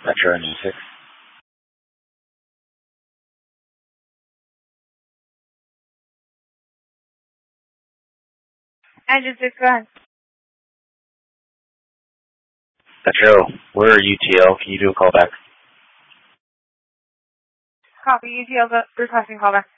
Metro Engine 6. Engine 6, go ahead. Metro, we're UTL. Can you do a callback? Copy, UTL requesting callback.